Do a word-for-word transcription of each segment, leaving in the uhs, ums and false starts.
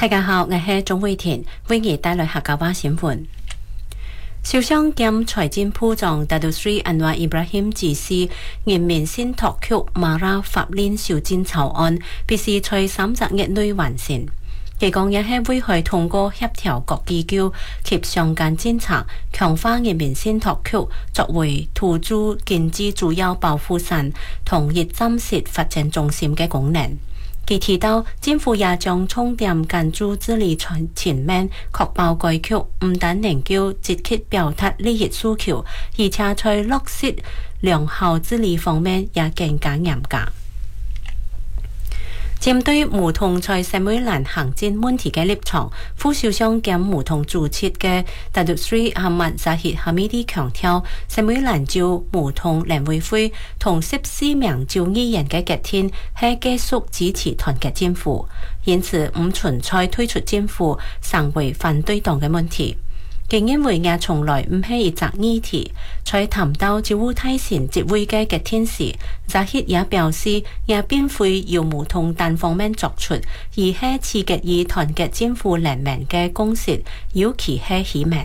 大家好，我係鍾慧田，為你帶來客家話新聞。首相兼財政部長達杜斯里安華伊布拉欣指示，人民信託局馬拉法令修正草案必須在三十日內完成。佢講也係會去通過協調各機構及相關政策，強化人民信託局作為土著經濟主要保護傘同一站式發展中心嘅功能。佢提到，政府也將重點關注治理全面，確保該局唔但能夠積極表達利益訴求，而且在落實良好治理方面也更加嚴格。針對巫統在社會蘭行政問題嘅立場，副首相兼巫統主設嘅達杜斯里阿末扎希哈米蒂強調，社會蘭就巫統聯委會同十四名就議員嘅決定係繼續支持團結政府，因此唔存在退出政府成為反對黨嘅問題。佢認為也從來唔係一則議題，在談到職務大臣職位嘅決定時，扎希也表示也並非由巫統單方面作出，而係刺激以團結政府聯盟嘅共識，尤其係希望。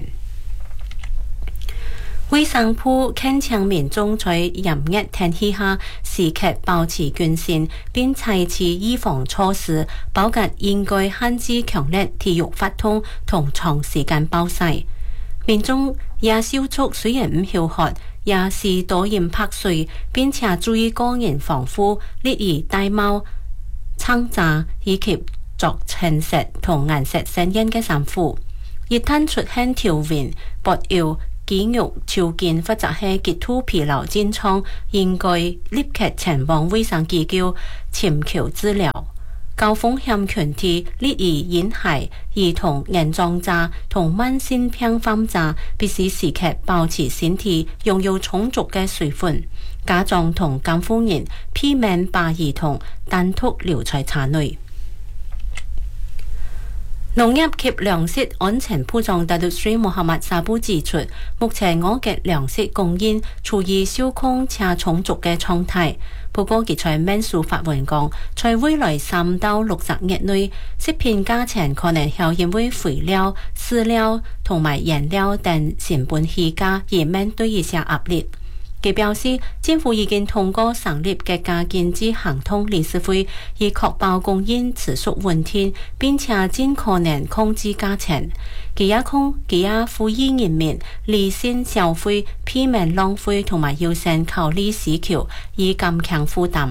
衛生部懇請民眾在炎熱天氣下時刻保持謹慎，並採取預防措施，包括應該限制強烈體育活動同長時間暴曬。民眾也消促雖然唔曉渴，也是多飲白水，並且注意個人防護，例如戴帽、撐傘以及着淺色同顏色鮮豔嘅衫褲。一旦出現條紋、脖腰、肌肉抽筋或者係極度疲勞症狀，應該立即前往衛生機構尋求治療。高風險群體，例如嬰孩、兒童、嚴重者同慢性病患者，必須時刻保持身體擁有充足嘅水分。家長同監護人避免把兒童單獨留在家內。農業及糧食安全部長達杜斯里穆罕默沙布指出，目前我嘅糧食供應處於受控且充足嘅狀態。不過，佢在面書發文講，在未來三到六十日內，食品價錢可能會因為肥料、飼料同埋原料等成本起價而面對一些壓力。佢表示，政府已經通過成立國家經濟行動理事會，以確保供應持續穩定，並且盡可能控制價錢。佢也控佢也呼籲人民理性消費，避免浪費同埋優先考慮需求，以減輕負擔。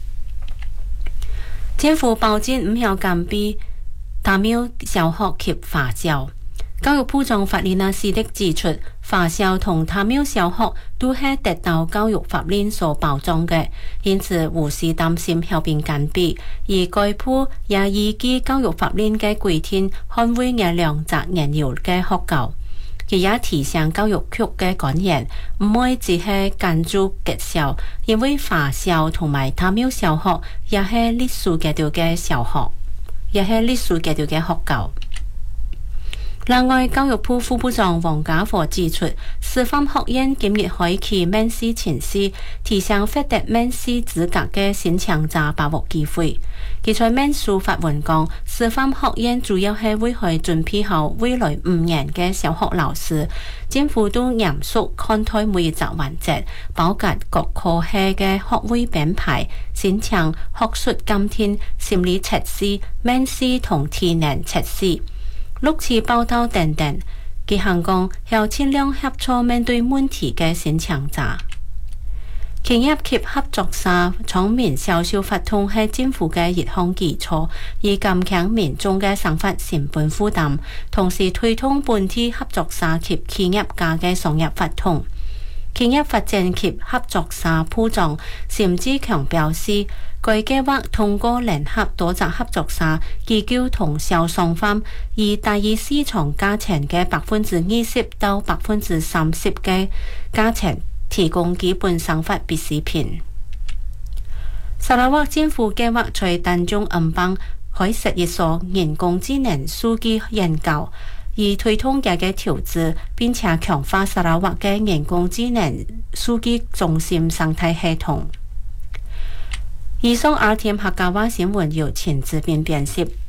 政府保證唔會禁閉塔廟小學及華小。教育部長法里納斯的指出，華小同塔廟小學都係得到教育法令所保障嘅，因此無需擔心校變緊閉。而該部也依據教育法令嘅規定，捍衛嘅兩責任要嘅學校。佢也提醒教育局嘅官員，唔可以只係關注結校，因為華小同埋塔廟小學也係歷史階段嘅小學，也係歷史階段嘅學校。另外，教育部副部長黃家和指出，師範學院今日開啟面試程序，提醒獲得面試資格嘅申請者把握機會。佢在面書發文講，師範學院主要係為去準備好未來五年嘅小學老師，政府都嚴肅看待每一則環節，包括各科系嘅學位編排、申請、學術監聽、心理測試、面試同體能測試。六次報道等等，佢行講要盡量協助面對問題嘅申請者。企業及合作社廠面銷售法通係政府嘅一項基礎，以減輕民眾嘅生活成本負擔，同時推動本地合作社及企業家嘅商業法通。企業發展及合作社部長岑志強表示，該計劃通過聯合多隻合作社、機構同銷商方，以大於市場價錢嘅百分之二十到百分之三十嘅價錢，提供基本生活必需品。沙拉越政府計劃在丹中暗邦開設一所人工智能數據研究，以推動嘅嘅調節，並且強化沙拉越嘅人工智能數據中心生態系統。以上 R T M 客家話新聞由錢志斌編輯。